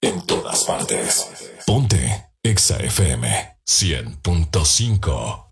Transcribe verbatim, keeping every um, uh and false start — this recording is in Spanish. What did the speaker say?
En todas partes. Ponte Exa F M cien punto cinco.